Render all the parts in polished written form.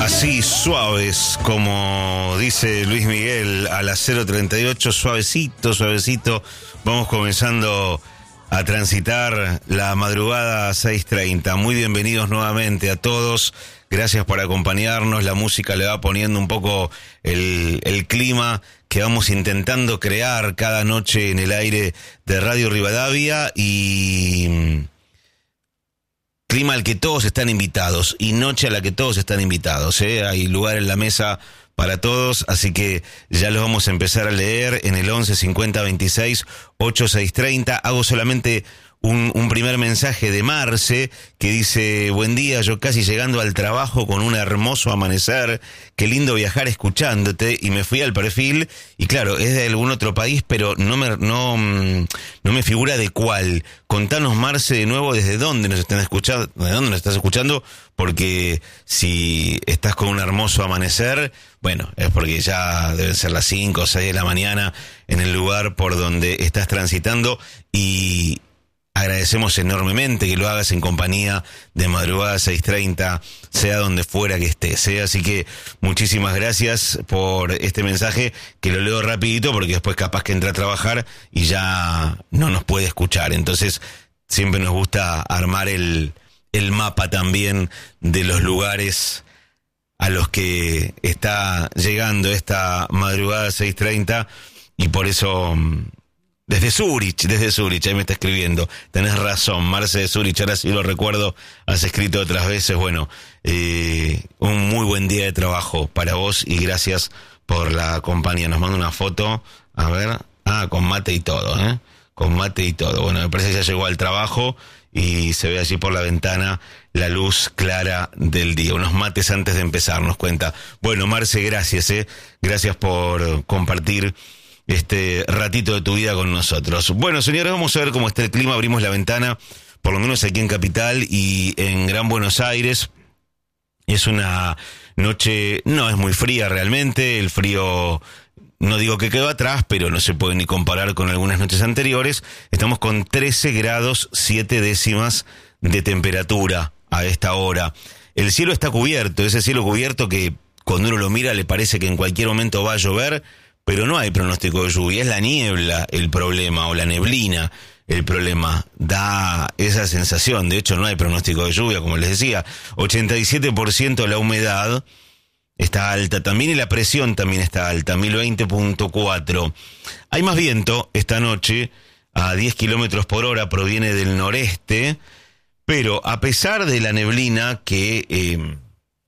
Así suaves, como dice Luis Miguel, a las 0:38, suavecito, suavecito, vamos comenzando a transitar la madrugada 6:30. Muy bienvenidos nuevamente a todos, gracias por acompañarnos. La música le va poniendo un poco el clima que vamos intentando crear cada noche en el aire de Radio Rivadavia, y clima al que todos están invitados y noche a la que todos están invitados, ¿eh? Hay lugar en la mesa para todos, así que ya los vamos a empezar a leer en el 11 50 26 8630. Hago solamente un primer mensaje de Marce, que dice: buen día, yo casi llegando al trabajo con un hermoso amanecer, qué lindo viajar escuchándote, y me fui al perfil, y claro, es de algún otro país, pero no me figura de cuál. Contanos, Marce, de nuevo, desde dónde nos están escuchando, de dónde nos estás escuchando, porque si estás con un hermoso amanecer, bueno, es porque ya deben ser las 5 o 6 de la mañana en el lugar por donde estás transitando, y agradecemos enormemente que lo hagas en compañía de Madrugada 630, sea donde fuera que estés, ¿eh? Así que muchísimas gracias por este mensaje, que lo leo rapidito porque después capaz que entra a trabajar y ya no nos puede escuchar. Entonces siempre nos gusta armar el mapa también de los lugares a los que está llegando esta Madrugada 630, y por eso... Desde Zurich, ahí me está escribiendo. Tenés razón, Marce de Zurich, ahora sí lo recuerdo, has escrito otras veces. Bueno, un muy buen día de trabajo para vos y gracias por la compañía. Nos manda una foto, a ver, con mate y todo, con mate y todo. Bueno, me parece que ya llegó al trabajo y se ve allí por la ventana la luz clara del día. Unos mates antes de empezar, nos cuenta. Bueno, Marce, gracias, gracias por compartir este ratito de tu vida con nosotros. Bueno, señores, vamos a ver cómo está el clima. Abrimos la ventana, por lo menos aquí en Capital y en Gran Buenos Aires. Es una noche, no es muy fría realmente. El frío, no digo que quedó atrás, pero no se puede ni comparar con algunas noches anteriores. Estamos con 13 grados 7 décimas de temperatura a esta hora. El cielo está cubierto, ese cielo cubierto que cuando uno lo mira le parece que en cualquier momento va a llover, pero no hay pronóstico de lluvia. Es la niebla el problema, o la neblina el problema. Da esa sensación. De hecho, no hay pronóstico de lluvia, como les decía. 87% la humedad está alta también, y la presión también está alta, 1020.4. Hay más viento esta noche, a 10 kilómetros por hora, proviene del noreste, pero a pesar de la neblina que,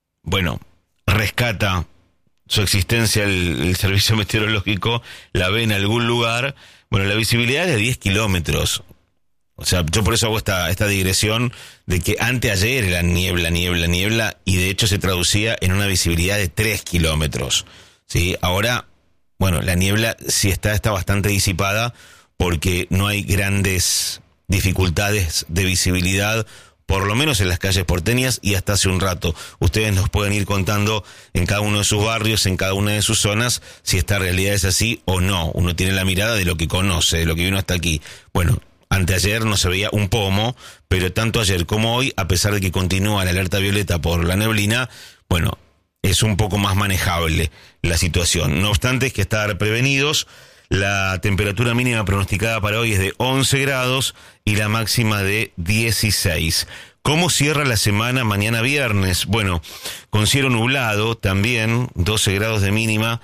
rescata su existencia el servicio meteorológico, la ve en algún lugar, bueno, la visibilidad es de 10 kilómetros. O sea, yo por eso hago esta digresión de que anteayer era niebla, y de hecho se traducía en una visibilidad de 3 kilómetros. ¿Sí? Ahora, bueno, la niebla sí está bastante disipada porque no hay grandes dificultades de visibilidad, por lo menos en las calles porteñas, y hasta hace un rato. Ustedes nos pueden ir contando en cada uno de sus barrios, en cada una de sus zonas, si esta realidad es así o no. Uno tiene la mirada de lo que conoce, de lo que vino hasta aquí. Bueno, anteayer no se veía un pomo, pero tanto ayer como hoy, a pesar de que continúa la alerta violeta por la neblina, bueno, es un poco más manejable la situación. No obstante, hay que estar prevenidos. La temperatura mínima pronosticada para hoy es de 11 grados y la máxima de 16. ¿Cómo cierra la semana mañana viernes? Bueno, con cielo nublado también, 12 grados de mínima,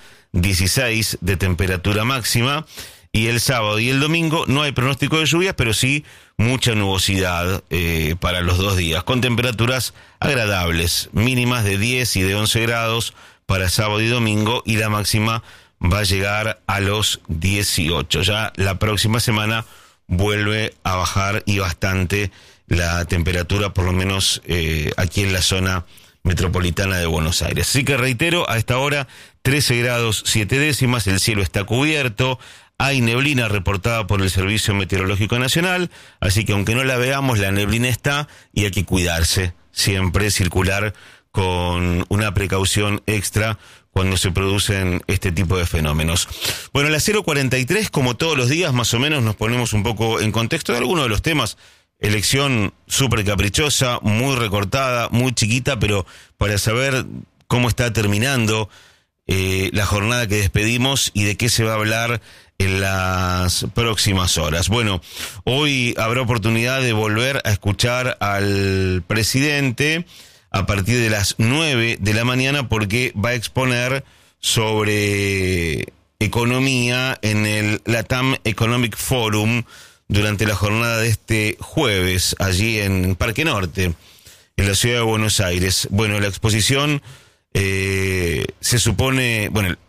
16 de temperatura máxima. Y el sábado y el domingo no hay pronóstico de lluvias, pero sí mucha nubosidad para los 2 días, con temperaturas agradables, mínimas de 10 y de 11 grados para sábado y domingo, y la máxima va a llegar a los 18. Ya la próxima semana vuelve a bajar, y bastante, la temperatura, por lo menos aquí en la zona metropolitana de Buenos Aires. Así que reitero, a esta hora 13 grados 7 décimas, el cielo está cubierto, hay neblina reportada por el Servicio Meteorológico Nacional, así que aunque no la veamos, la neblina está y hay que cuidarse, siempre circular con una precaución extra cuando se producen este tipo de fenómenos. Bueno, a las 0:43, como todos los días, más o menos nos ponemos un poco en contexto de algunos de los temas. Elección súper caprichosa, muy recortada, muy chiquita, pero para saber cómo está terminando la jornada que despedimos y de qué se va a hablar en las próximas horas. Bueno, hoy habrá oportunidad de volver a escuchar al presidente a partir de las 9 de la mañana porque va a exponer sobre economía en el LATAM Economic Forum durante la jornada de este jueves, allí en Parque Norte, en la ciudad de Buenos Aires. Bueno, la exposición se supone,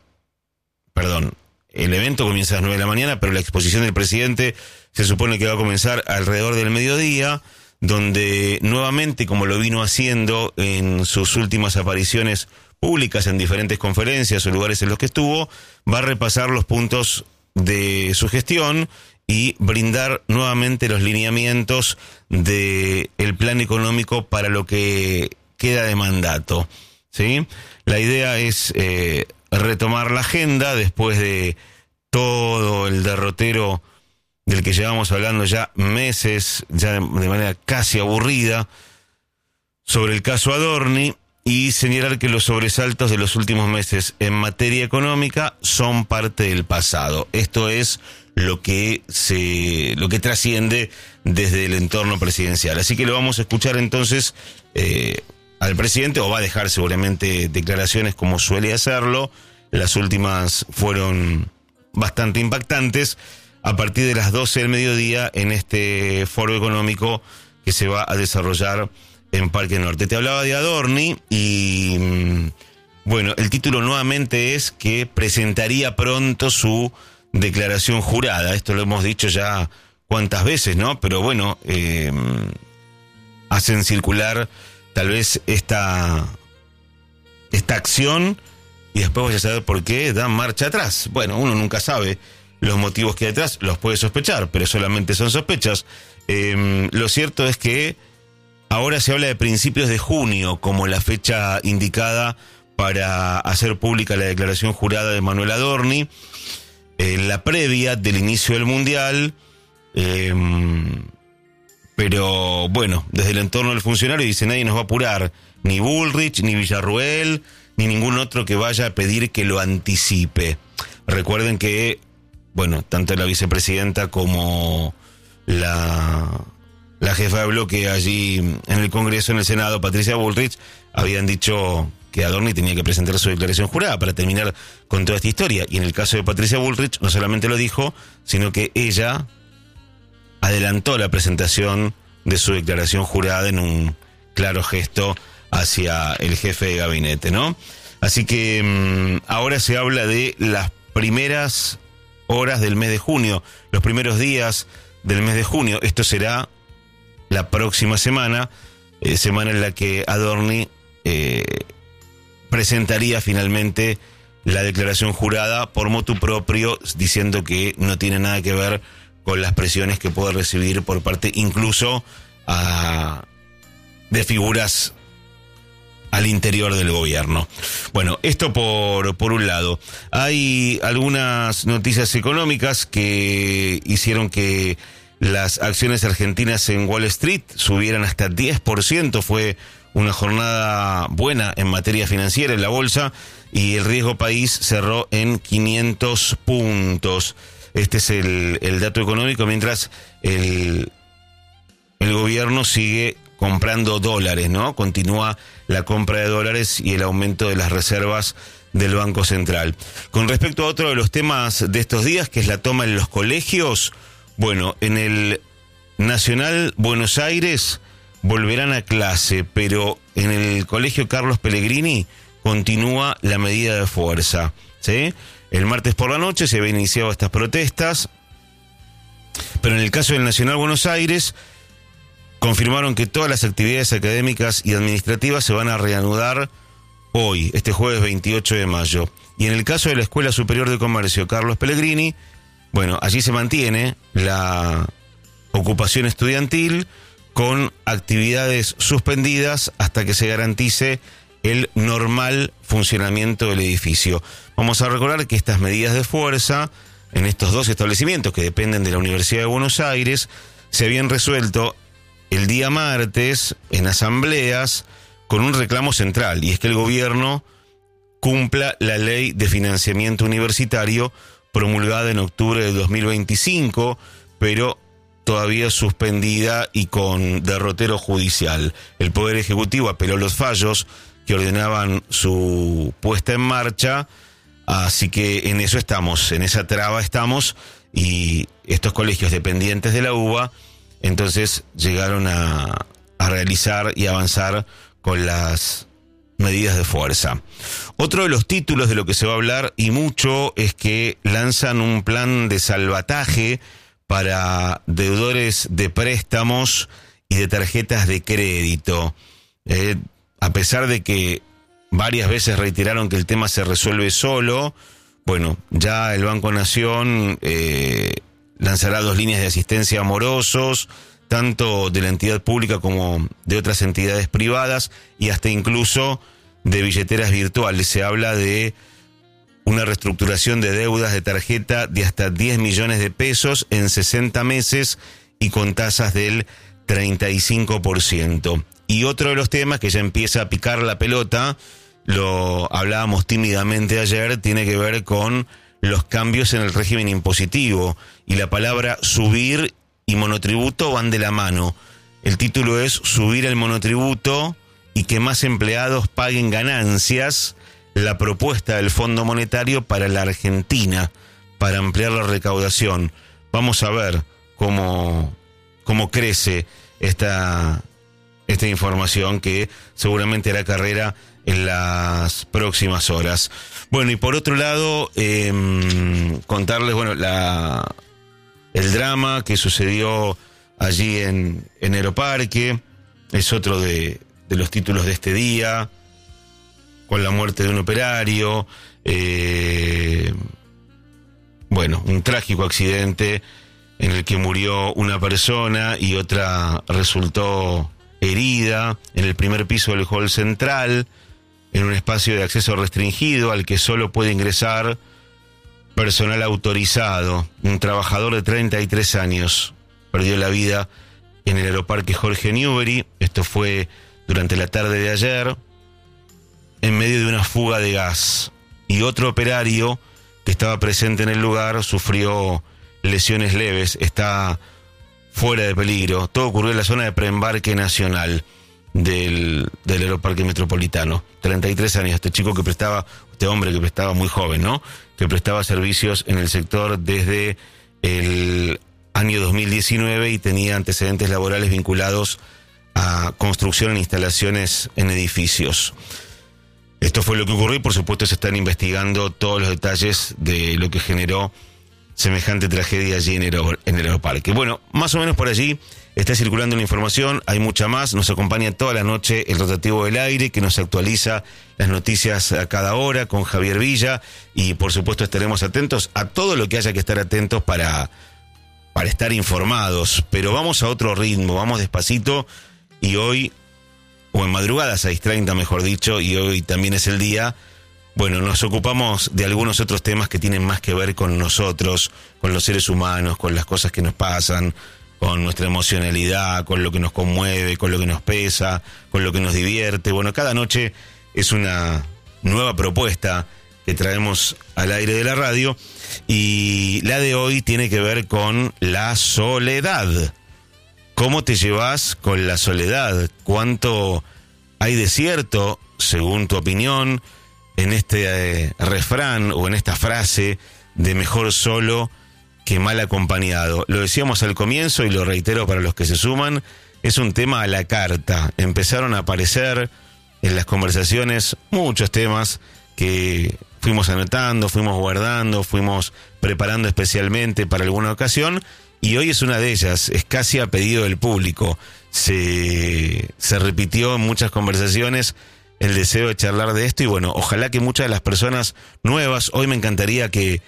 el evento comienza a las 9 de la mañana, pero la exposición del presidente se supone que va a comenzar alrededor del mediodía, donde nuevamente, como lo vino haciendo en sus últimas apariciones públicas en diferentes conferencias o lugares en los que estuvo, va a repasar los puntos de su gestión y brindar nuevamente los lineamientos del plan económico para lo que queda de mandato, ¿sí? La idea es retomar la agenda después de todo el derrotero del que llevamos hablando ya meses, ya de manera casi aburrida, sobre el caso Adorni, y señalar que los sobresaltos de los últimos meses en materia económica son parte del pasado. Esto es lo que trasciende desde el entorno presidencial. Así que lo vamos a escuchar entonces al presidente, o va a dejar seguramente declaraciones como suele hacerlo. Las últimas fueron bastante impactantes, a partir de las 12 del mediodía en este foro económico que se va a desarrollar en Parque Norte. Te hablaba de Adorni y, bueno, el título nuevamente es que presentaría pronto su declaración jurada. Esto lo hemos dicho ya cuántas veces, ¿no? Pero bueno, hacen circular tal vez esta acción y después vaya a saber por qué dan marcha atrás. Bueno, uno nunca sabe los motivos que hay detrás, los puede sospechar, pero solamente son sospechas. Lo cierto es que ahora se habla de principios de junio como la fecha indicada para hacer pública la declaración jurada de Manuel Adorni, en la previa del inicio del Mundial, pero bueno, desde el entorno del funcionario dice nadie nos va a apurar, ni Bullrich, ni Villarruel, ni ningún otro que vaya a pedir que lo anticipe. Recuerden que, bueno, tanto la vicepresidenta como la jefa de bloque allí en el Congreso, en el Senado, Patricia Bullrich, habían dicho que Adorni tenía que presentar su declaración jurada para terminar con toda esta historia. Y en el caso de Patricia Bullrich, no solamente lo dijo, sino que ella adelantó la presentación de su declaración jurada en un claro gesto hacia el jefe de gabinete, ¿no? Así que ahora se habla de las primeras horas del mes de junio, los primeros días del mes de junio. Esto será la próxima semana, semana en la que Adorni presentaría finalmente la declaración jurada por motu propio, diciendo que no tiene nada que ver con las presiones que puede recibir por parte incluso de figuras al interior del gobierno. Bueno, esto por un lado. Hay algunas noticias económicas que hicieron que las acciones argentinas en Wall Street subieran hasta 10%. Fue una jornada buena en materia financiera en la bolsa y el riesgo país cerró en 500 puntos. Este es el dato económico, mientras el gobierno sigue comprando dólares, ¿no? Continúa la compra de dólares y el aumento de las reservas del Banco Central. Con respecto a otro de los temas de estos días, que es la toma en los colegios, bueno, en el Nacional Buenos Aires volverán a clase, pero en el Colegio Carlos Pellegrini continúa la medida de fuerza, ¿sí? El martes por la noche se habían iniciado estas protestas, pero en el caso del Nacional Buenos Aires confirmaron que todas las actividades académicas y administrativas se van a reanudar hoy, este jueves 28 de mayo. Y en el caso de la Escuela Superior de Comercio Carlos Pellegrini, bueno, allí se mantiene la ocupación estudiantil con actividades suspendidas hasta que se garantice el normal funcionamiento del edificio. Vamos a recordar que estas medidas de fuerza en estos dos establecimientos que dependen de la Universidad de Buenos Aires se habían resuelto el día martes en asambleas con un reclamo central, y es que el gobierno cumpla la ley de financiamiento universitario promulgada en octubre de 2025, pero todavía suspendida y con derrotero judicial. El Poder Ejecutivo apeló los fallos que ordenaban su puesta en marcha, así que en eso estamos, en esa traba estamos, y estos colegios dependientes de la UBA entonces llegaron a realizar y avanzar con las medidas de fuerza. Otro de los títulos de lo que se va a hablar, y mucho, es que lanzan un plan de salvataje para deudores de préstamos y de tarjetas de crédito. A pesar de que varias veces reiteraron que el tema se resuelve solo, bueno, ya el Banco Nación lanzará 2 líneas de asistencia a morosos, tanto de la entidad pública como de otras entidades privadas, y hasta incluso de billeteras virtuales. Se habla de una reestructuración de deudas de tarjeta de hasta 10 millones de pesos en 60 meses y con tasas del 35%. Y otro de los temas que ya empieza a picar la pelota, lo hablábamos tímidamente ayer, tiene que ver con los cambios en el régimen impositivo, y la palabra subir y monotributo van de la mano. El título es subir el monotributo y que más empleados paguen ganancias, la propuesta del Fondo Monetario para la Argentina, para ampliar la recaudación. Vamos a ver cómo crece esta información, que seguramente hará carrera en las próximas horas. Bueno, y por otro lado, contarles, bueno, el drama que sucedió allí en Aeroparque, es otro de los títulos de este día, con la muerte de un operario, bueno, un trágico accidente en el que murió una persona y otra resultó herida en el primer piso del hall central, en un espacio de acceso restringido al que solo puede ingresar personal autorizado. Un trabajador de 33 años perdió la vida en el Aeroparque Jorge Newbery. Esto fue durante la tarde de ayer, en medio de una fuga de gas. Y otro operario que estaba presente en el lugar sufrió lesiones leves, está fuera de peligro. Todo ocurrió en la zona de preembarque nacional del Aeroparque Metropolitano. 33 años, este hombre que prestaba, muy joven, ¿no?, que prestaba servicios en el sector desde el año 2019 y tenía antecedentes laborales vinculados a construcción en instalaciones en edificios. Esto fue lo que ocurrió y por supuesto se están investigando todos los detalles de lo que generó semejante tragedia allí en el Aeroparque. Bueno, más o menos por allí está circulando la información, hay mucha más. Nos acompaña toda la noche el rotativo del aire, que nos actualiza las noticias a cada hora con Javier Villa, y por supuesto estaremos atentos a todo lo que haya que estar atentos para estar informados. Pero vamos a otro ritmo, vamos despacito, y hoy, o en madrugada, 6:30 mejor dicho, y hoy también es el día. Bueno, nos ocupamos de algunos otros temas que tienen más que ver con nosotros, con los seres humanos, con las cosas que nos pasan, con nuestra emocionalidad, con lo que nos conmueve, con lo que nos pesa, con lo que nos divierte. Bueno, cada noche es una nueva propuesta que traemos al aire de la radio, y la de hoy tiene que ver con la soledad. ¿Cómo te llevas con la soledad? ¿Cuánto hay de cierto, según tu opinión, en este refrán o en esta frase de mejor solo que mal acompañado? Lo decíamos al comienzo y lo reitero para los que se suman, es un tema a la carta. Empezaron a aparecer en las conversaciones muchos temas que fuimos anotando, fuimos guardando, fuimos preparando especialmente para alguna ocasión, y hoy es una de ellas, es casi a pedido del público. Se repitió en muchas conversaciones el deseo de charlar de esto, y bueno, ojalá que muchas de las personas nuevas, hoy me encantaría que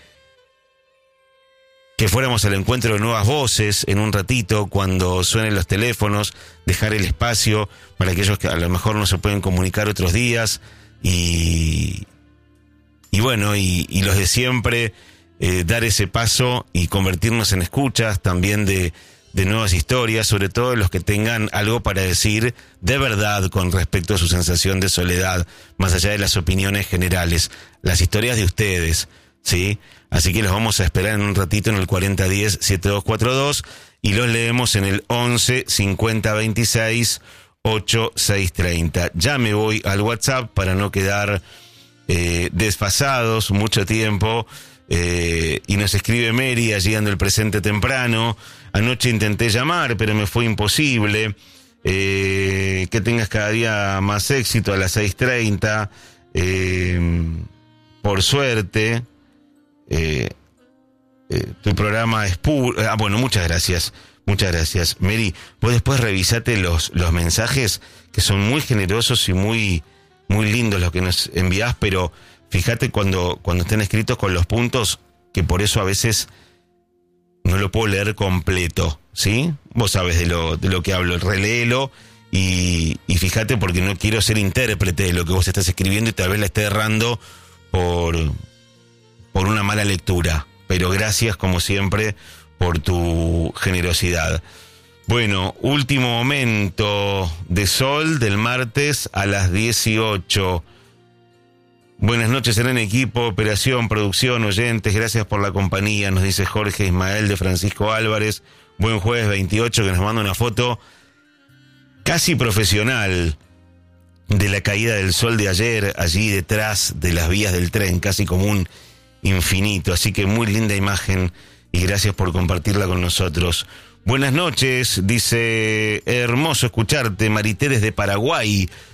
fuéramos al encuentro de nuevas voces en un ratito, cuando suenen los teléfonos, dejar el espacio para aquellos que a lo mejor no se pueden comunicar otros días, y bueno, y los de siempre, dar ese paso y convertirnos en escuchas también de de nuevas historias, sobre todo los que tengan algo para decir de verdad con respecto a su sensación de soledad, más allá de las opiniones generales, las historias de ustedes, ¿sí? Así que los vamos a esperar en un ratito en el 4010-7242 y los leemos en el 11 50 26 8630. Ya me voy al WhatsApp para no quedar desfasados mucho tiempo. Y nos escribe Mary, allí dando el presente temprano. Anoche intenté llamar, pero me fue imposible. Que tengas cada día más éxito a las 6:30. Por suerte, tu programa es puro. Bueno, muchas gracias. Muchas gracias. Mary, vos después revisate los mensajes, que son muy generosos y muy, muy lindos los que nos enviás, pero fíjate cuando estén escritos con los puntos, que por eso a veces no lo puedo leer completo, ¿sí? Vos sabés de lo que hablo, reléelo y fíjate, porque no quiero ser intérprete de lo que vos estás escribiendo y tal vez la esté errando por una mala lectura. Pero gracias, como siempre, por tu generosidad. Bueno, último momento de sol del martes a las 18. Buenas noches, en equipo, operación, producción, oyentes, gracias por la compañía, nos dice Jorge Ismael de Francisco Álvarez. Buen jueves 28, que nos manda una foto casi profesional de la caída del sol de ayer, allí detrás de las vías del tren, casi como un infinito. Así que muy linda imagen y gracias por compartirla con nosotros. Buenas noches, dice, hermoso escucharte, Marité desde Paraguay.